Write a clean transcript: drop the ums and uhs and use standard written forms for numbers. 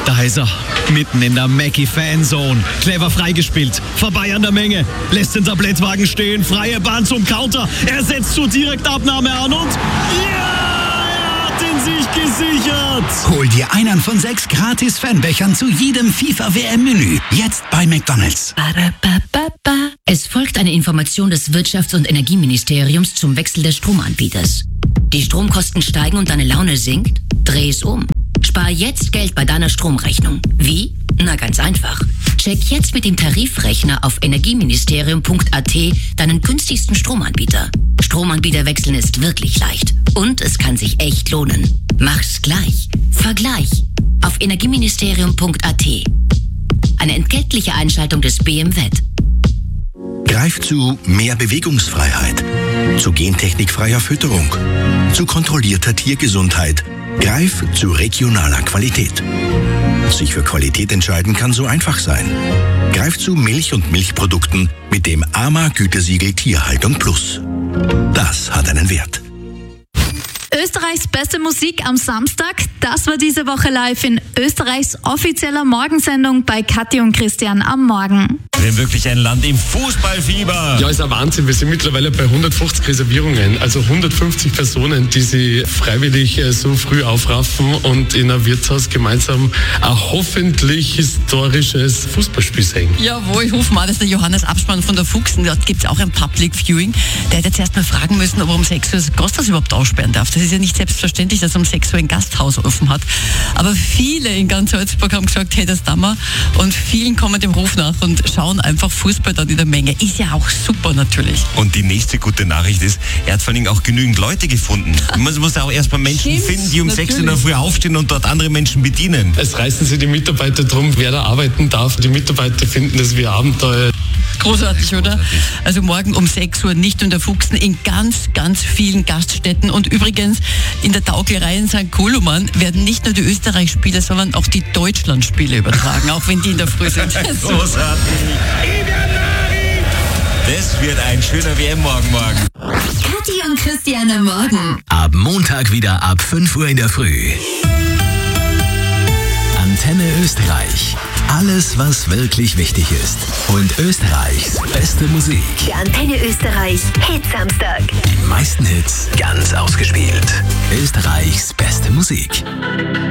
Da ist er, mitten in der Mackie-Fanzone. Clever freigespielt, vorbei an der Menge, lässt den Tablettwagen stehen, freie Bahn zum Counter. Er setzt zur Direktabnahme an und ja, er hat ihn sich gesichert. Hol dir einen von 6 gratis Fanbechern zu jedem FIFA-WM-Menü. Jetzt bei McDonald's. Es folgt eine Information des Wirtschafts- und Energieministeriums zum Wechsel des Stromanbieters. Die Stromkosten steigen und deine Laune sinkt? Dreh es um. Spar jetzt Geld bei deiner Stromrechnung. Wie? Na, ganz einfach. Check jetzt mit dem Tarifrechner auf energieministerium.at deinen günstigsten Stromanbieter. Stromanbieter wechseln ist wirklich leicht. Und es kann sich echt lohnen. Mach's gleich. Vergleich. Auf energieministerium.at. Eine entgeltliche Einschaltung des BMWet. Greif zu mehr Bewegungsfreiheit, zu gentechnikfreier Fütterung, zu kontrollierter Tiergesundheit. Greif zu regionaler Qualität. Sich für Qualität entscheiden kann so einfach sein. Greif zu Milch und Milchprodukten mit dem AMA-Gütesiegel Tierhaltung Plus. Das hat einen Wert. Österreichs beste Musik am Samstag, das war diese Woche live in Österreichs offizieller Morgensendung bei Kathi und Christian am Morgen. Wir haben wirklich ein Land im Fußballfieber. Ja, ist ein Wahnsinn. Wir sind mittlerweile bei 150 Reservierungen, also 150 Personen, die sich freiwillig so früh aufraffen und in einem Wirtshaus gemeinsam ein hoffentlich historisches Fußballspiel sehen. Jawohl, ich hoffe mal, dass der Johannes Abspann von der Fuchsen, dort gibt es auch ein Public Viewing. Der hat jetzt erst mal fragen müssen, ob er um 6 Uhr das Gasthaus überhaupt aussperren darf. Das ist ja nicht selbstverständlich, dass um 6 Uhr ein Gasthaus offen hat. Aber viele in ganz Salzburg haben gesagt, hey, das tun wir. Und vielen kommen dem Ruf nach und schauen einfach Fußball dann in der Menge. Ist ja auch super natürlich. Und die nächste gute Nachricht ist, er hat vor allem auch genügend Leute gefunden. Man muss ja auch erstmal Menschen finden, die um 6 Uhr in der Früh aufstehen und dort andere Menschen bedienen. Es reißen sich die Mitarbeiter drum, wer da arbeiten darf. Die Mitarbeiter finden das wie Abenteuer. Großartig, oder? Also morgen um 6 Uhr nicht in der Fuchsen, in ganz, ganz vielen Gaststätten. Und übrigens in der Tauglerei in St. Koloman werden nicht nur die Österreich-Spiele, sondern auch die Deutschland-Spiele übertragen, auch wenn die in der Früh sind. Großartig. Das wird ein schöner WM-Morgen morgen. Kathi und Christian am Morgen. Ab Montag wieder ab 5 Uhr in der Früh. Antenne Österreich. Alles, was wirklich wichtig ist. Und Österreichs beste Musik. Der Antenne Österreich Hit-Samstag. Die meisten Hits ganz ausgespielt. Österreichs beste Musik.